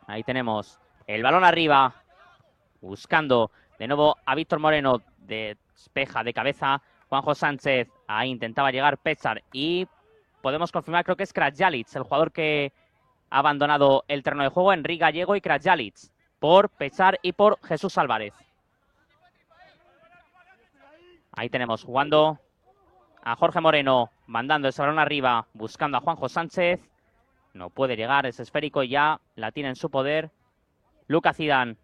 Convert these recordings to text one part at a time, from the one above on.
Ahí tenemos el balón arriba, buscando de nuevo a Víctor Moreno, despeja de cabeza Juanjo Sánchez, ahí intentaba llegar Pechar y podemos confirmar, creo que es Krajalic, el jugador que ha abandonado el terreno de juego, Enrique Gallego y Krajalic, por Pechar y por Jesús Álvarez. Ahí tenemos jugando a Jorge Moreno, mandando ese balón arriba, buscando a Juanjo Sánchez. No puede llegar, es esférico y ya la tiene en su poder Lucas Zidane.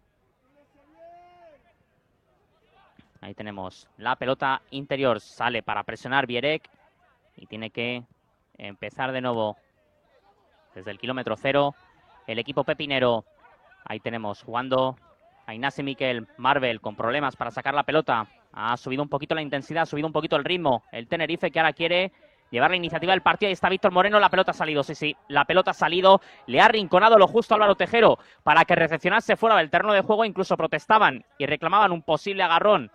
Ahí tenemos la pelota interior, sale para presionar Vierek y tiene que empezar de nuevo desde el kilómetro cero el equipo pepinero. Ahí tenemos jugando a Ignasi Miquel, Marvel con problemas para sacar la pelota. Ha subido un poquito la intensidad, ha subido un poquito el ritmo. El Tenerife que ahora quiere llevar la iniciativa del partido. Ahí está Víctor Moreno, la pelota ha salido, sí, la pelota ha salido. Le ha arrinconado lo justo a Álvaro Tejero para que recepcionase fuera del terreno de juego. Incluso protestaban y reclamaban un posible agarrón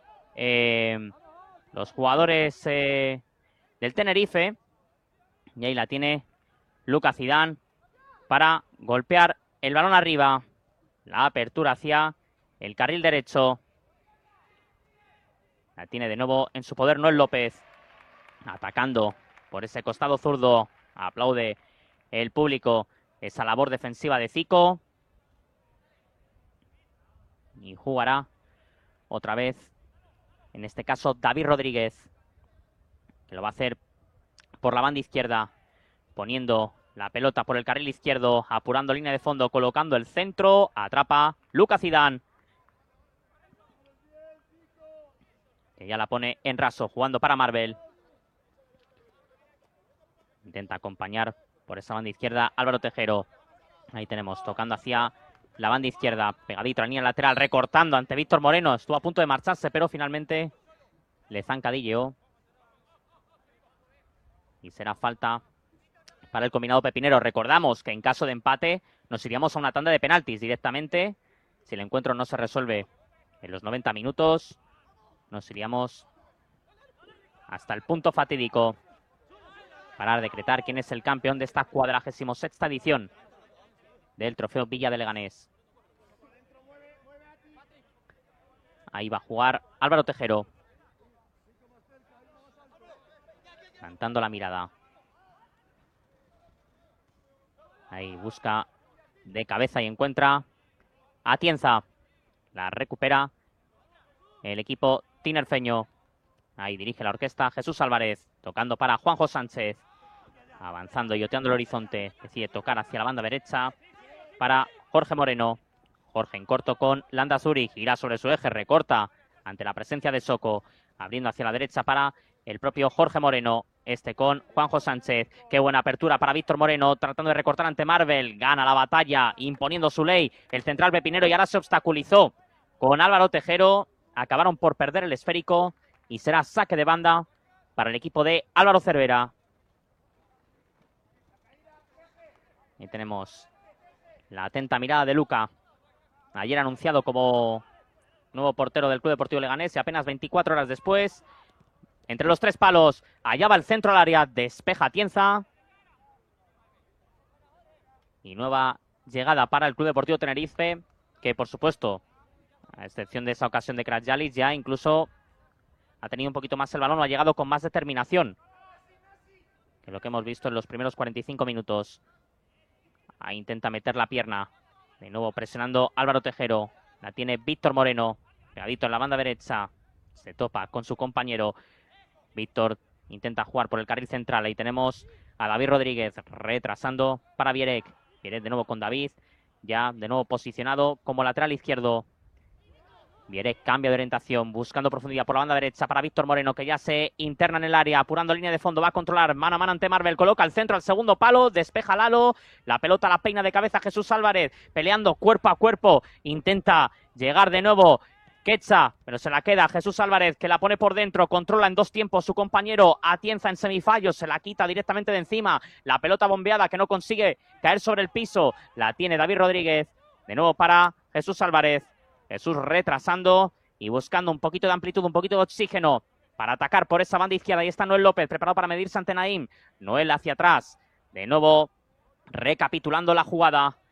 los jugadores del Tenerife. Y ahí la tiene Lucas Zidane para golpear el balón arriba. La apertura hacia el carril derecho. La tiene de nuevo en su poder Noel López. Atacando por ese costado zurdo. Aplaude el público esa labor defensiva de Zico. Y jugará otra vez, en este caso, David Rodríguez, que lo va a hacer por la banda izquierda, poniendo la pelota por el carril izquierdo, apurando línea de fondo, colocando el centro, atrapa Lucas Zidane, que ya la pone en raso, jugando para Marvel. Intenta acompañar por esa banda izquierda Álvaro Tejero. Ahí tenemos, tocando hacia la banda izquierda, pegadito a la línea lateral, recortando ante Víctor Moreno. Estuvo a punto de marcharse, pero finalmente le zancadilleó. Y será falta para el combinado pepinero. Recordamos que en caso de empate nos iríamos a una tanda de penaltis directamente. Si el encuentro no se resuelve en los 90 minutos, nos iríamos hasta el punto fatídico para decretar quién es el campeón de esta 46ª edición del Trofeo Villa de Leganés. Ahí va a jugar Álvaro Tejero, levantando la mirada. Ahí busca de cabeza y encuentra a Atienza. La recupera el equipo tinerfeño. Ahí dirige la orquesta Jesús Álvarez, tocando para Juanjo Sánchez. Avanzando y oteando el horizonte. Decide tocar hacia la banda derecha para Jorge Moreno. Jorge en corto con Landázuri. Gira sobre su eje, recorta ante la presencia de Soko. Abriendo hacia la derecha para el propio Jorge Moreno. Este con Juanjo Sánchez. Qué buena apertura para Víctor Moreno. Tratando de recortar ante Marvel. Gana la batalla, imponiendo su ley. El central pepinero y ahora se obstaculizó con Álvaro Tejero. Acabaron por perder el esférico. Y será saque de banda para el equipo de Álvaro Cervera. Ahí tenemos la atenta mirada de Luca. Ayer anunciado como nuevo portero del Club Deportivo Leganés. Y apenas 24 horas después, entre los tres palos, allá va el centro al área. Despeja Atienza. Y nueva llegada para el Club Deportivo Tenerife, que por supuesto, a excepción de esa ocasión de Krajalic, ya incluso ha tenido un poquito más el balón, o ha llegado con más determinación que lo que hemos visto en los primeros 45 minutos. Ahí intenta meter la pierna. De nuevo presionando Álvaro Tejero. La tiene Víctor Moreno. Pegadito en la banda derecha. Se topa con su compañero. Víctor intenta jugar por el carril central. Ahí tenemos a David Rodríguez retrasando para Vierek. Vierek de nuevo con David. Ya de nuevo posicionado como lateral izquierdo. Vierek cambia de orientación, buscando profundidad por la banda derecha para Víctor Moreno, que ya se interna en el área, apurando línea de fondo, va a controlar mano a mano ante Marvel, coloca el centro al segundo palo, despeja Lalo, la pelota la peina de cabeza Jesús Álvarez, peleando cuerpo a cuerpo, intenta llegar de nuevo Quetza, pero se la queda Jesús Álvarez, que la pone por dentro, controla en dos tiempos su compañero Atienza en semifallo, se la quita directamente de encima, la pelota bombeada que no consigue caer sobre el piso, la tiene David Rodríguez, de nuevo para Jesús Álvarez. Jesús retrasando y buscando un poquito de amplitud, un poquito de oxígeno para atacar por esa banda izquierda. Ahí está Noel López, preparado para medirse ante Naim. Noel hacia atrás. De nuevo, recapitulando la jugada.